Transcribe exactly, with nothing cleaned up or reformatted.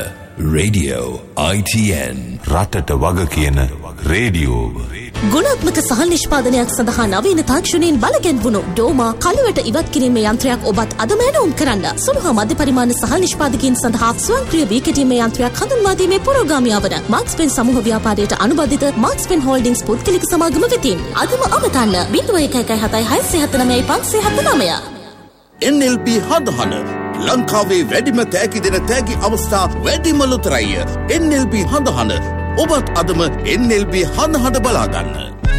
Radio I T N රටට වග කියන රේඩියෝ. ගුණාත්මක සහල් නිෂ්පාදනයක් සඳහා නවීන තාක්ෂණයෙන් බලගැන්වුණු ඩෝමා කළුවට ඉවත් කිරීමේ යන්ත්‍රයක් ඔබත් අදම ඇනවුම් කරන්න. සුළු හා මධ්‍ය පරිමාණ සහල් නිෂ්පාදකයන් සඳහා ස්වයංක්‍රීය වී කෙටීමේ යන්ත්‍රයක් හඳුන්වා දීමේ පුරෝගාමී වන මාක්ස් පෙන් සමූහ ව්‍යාපාරයට අනුබද්ධිත මාක්ස් පෙන් හෝල්ඩින්ග්ස් පුද්ගලික සමාගම වෙතින් අදම අමතන්න ज़ीरो एक एक सात छह सात नौ पाँच सात नौ. N L B හඳහන ලංකාවේ වැඩිම තෑගි දෙන තෑගි අවස්ථා වැඩිම ලොතරැයි N L B හඳහන ඔබත් අදම N L B හඳහන බලාගන්න.